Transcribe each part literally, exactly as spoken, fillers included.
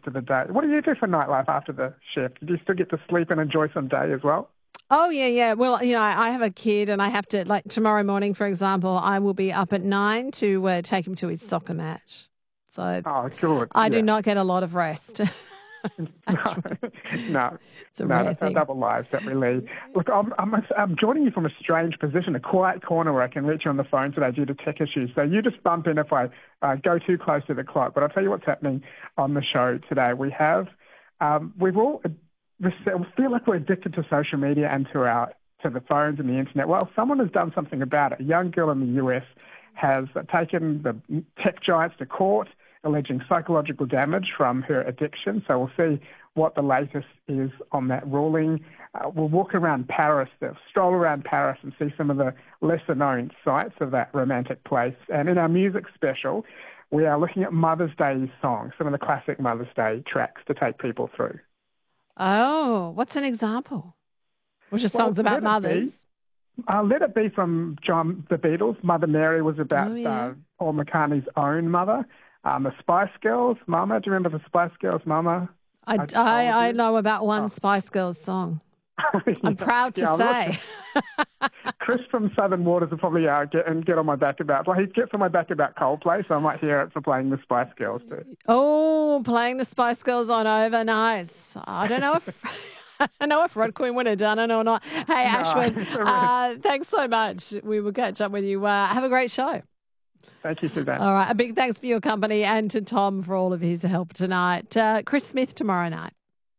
to the day. What do you do for nightlife after the shift? Do you still get to sleep and enjoy some day as well? Oh, yeah, yeah. Well, you know, I have a kid and I have to, like tomorrow morning, for example, I will be up at nine to uh, take him to his soccer match. So Oh, good. I yeah. do not get a lot of rest. no, no, It's a no rare that's our thing. double lives that we lead. Look, I'm, I'm, I'm joining you from a strange position, a quiet corner where I can reach you on the phone today due to tech issues. So you just bump in if I uh, go too close to the clock. But I'll tell you what's happening on the show today. We have, um, we've all we feel like we're addicted to social media and to our to the phones and the internet. Well, someone has done something about it. A young girl in the U S has taken the tech giants to court, alleging psychological damage from her addiction. So we'll see what the latest is on that ruling. Uh, we'll walk around Paris, uh, stroll around Paris and see some of the lesser-known sites of that romantic place. And in our music special, we are looking at Mother's Day songs, some of the classic Mother's Day tracks to take people through. Oh, what's an example? Which are Well, songs about Let It mothers? Be, uh, Let It Be from John the Beatles. Mother Mary was about Oh, yeah. uh, Paul McCartney's own mother. Um, the Spice Girls, Mama. Do you remember the Spice Girls, Mama? I, I told I, I you. know about one Oh. Spice Girls song. Yeah, I'm proud to yeah, say. look, Chris from Southern Waters will probably uh, get and get on my back about. Well, he gets on my back about Coldplay, so I might hear it for playing the Spice Girls too. Oh, playing the Spice Girls on over, nice. I don't know if I don't know if Rod Quinn would have done it or not. Hey, Ashwin, uh, thanks so much. We will catch up with you. Uh, have a great show. Thank you, Suzanne. All right, a big thanks for your company and to Tom for all of his help tonight. Uh, Chris Smith tomorrow night.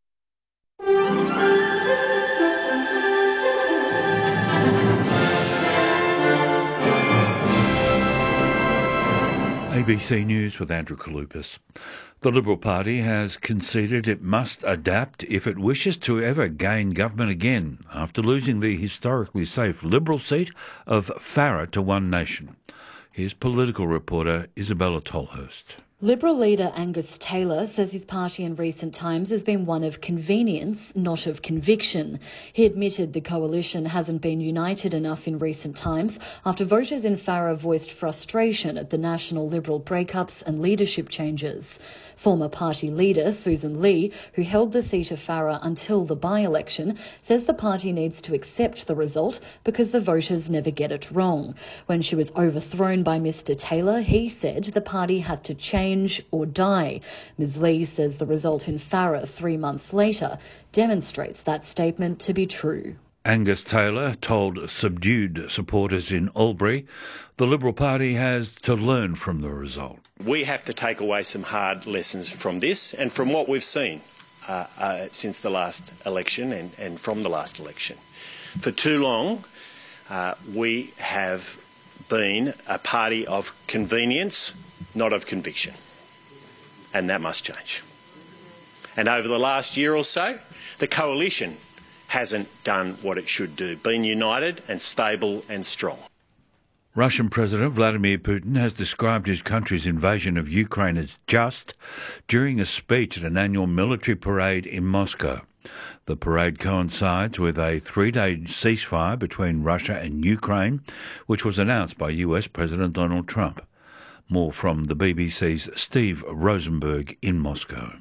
A B C News with Andrew Kalupas. The Liberal Party has conceded it must adapt if it wishes to ever gain government again after losing the historically safe Liberal seat of Farrer to One Nation. Here's political reporter Isabella Tolhurst. Liberal leader Angus Taylor says his party in recent times has been one of convenience, not of conviction. He admitted the coalition hasn't been united enough in recent times after voters in Farrer voiced frustration at the National Liberal breakups and leadership changes. Former party leader Susan Lee, who held the seat of Farrer until the by-election, says the party needs to accept the result because the voters never get it wrong. When she was overthrown by Mr Taylor, he said the party had to change or die. Ms Lee says the result in Farrer three months later demonstrates that statement to be true. Angus Taylor told subdued supporters in Albury the Liberal Party has to learn from the result. We have to take away some hard lessons from this and from what we've seen uh, uh, since the last election and, and from the last election. For too long, uh, we have been a party of convenience, not of conviction. And that must change. And over the last year or so, the coalition hasn't done what it should do, been united and stable and strong. Russian President Vladimir Putin has described his country's invasion of Ukraine as just during a speech at an annual military parade in Moscow. The parade coincides with a three-day ceasefire between Russia and Ukraine, which was announced by U S President Donald Trump. More from the B B C's Steve Rosenberg in Moscow.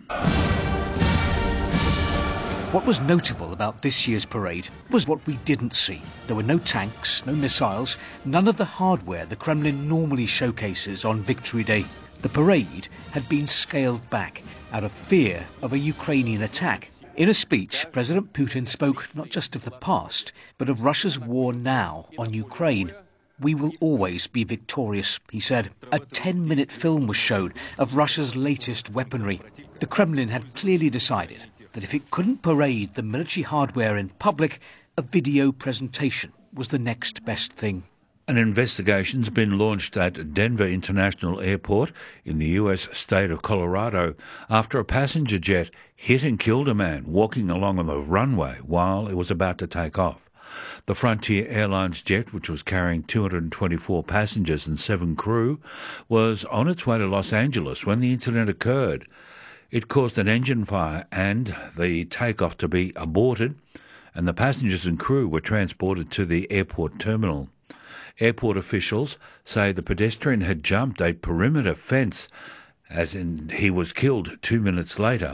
What was notable about this year's parade was what we didn't see. There were no tanks, no missiles, none of the hardware the Kremlin normally showcases on Victory Day. The parade had been scaled back out of fear of a Ukrainian attack. In a speech, President Putin spoke not just of the past, but of Russia's war now on Ukraine. We will always be victorious, he said. A ten-minute film was shown of Russia's latest weaponry. The Kremlin had clearly decided that if it couldn't parade the military hardware in public, a video presentation was the next best thing. An investigation's been launched at Denver International Airport in the U S state of Colorado after a passenger jet hit and killed a man walking along on the runway while it was about to take off. The Frontier Airlines jet, which was carrying two hundred twenty-four passengers and seven crew, was on its way to Los Angeles when the incident occurred. It caused an engine fire and the takeoff to be aborted, and the passengers and crew were transported to the airport terminal. Airport officials say the pedestrian had jumped a perimeter fence, as in he was killed two minutes later.